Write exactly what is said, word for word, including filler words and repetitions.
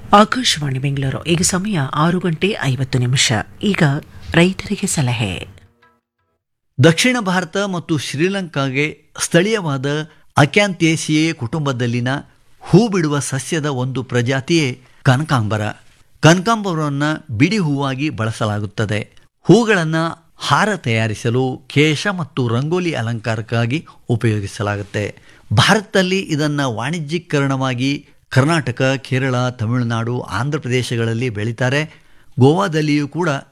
ಆಕಾಶವಾಣಿ ಬೆಂಗಳೂರು. ಈಗ ಸಮಯ ಆರು ಗಂಟೆ ಐವತ್ತು ನಿಮಿಷ. ಈಗ ರೈತರಿಗೆ ಸಲಹೆ. ದಕ್ಷಿಣ ಭಾರತ ಮತ್ತು ಶ್ರೀಲಂಕಾಗೆ ಸ್ಥಳೀಯವಾದ ಅಕ್ಯಾಂಥೇಸಿಯೇ ಕುಟುಂಬದಲ್ಲಿನ ಹೂ ಬಿಡುವ ಸಸ್ಯದ ಒಂದು ಪ್ರಜಾತಿಯೇ ಕನಕಾಂಬರ. ಕನಕಾಂಬರವನ್ನು ಬಿಡಿ ಹೂವಾಗಿ ಬಳಸಲಾಗುತ್ತದೆ. ಹೂಗಳನ್ನು ಹಾರ ತಯಾರಿಸಲು, ಕೇಶ ಮತ್ತು ರಂಗೋಲಿ ಅಲಂಕಾರಕ್ಕಾಗಿ ಉಪಯೋಗಿಸಲಾಗುತ್ತೆ. ಭಾರತದಲ್ಲಿ ಇದನ್ನು ವಾಣಿಜ್ಯೀಕರಣವಾಗಿ ಕರ್ನಾಟಕ, ಕೇರಳ, ತಮಿಳುನಾಡು, ಆಂಧ್ರ ಪ್ರದೇಶಗಳಲ್ಲಿ ಬೆಳೀತಾರೆ. ಗೋವಾದಲ್ಲಿಯೂ ಕೂಡ